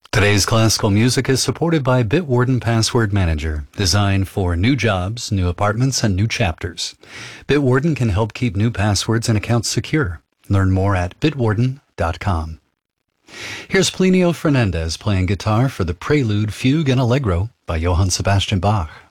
Today's classical music is supported by Bitwarden Password Manager, designed for new jobs, new apartments, and new chapters. Bitwarden can help keep new passwords and accounts secure. Learn more at bitwarden.com. Here's Plinio Fernandez playing guitar for the Prelude, Fugue, and Allegro by Johann Sebastian Bach.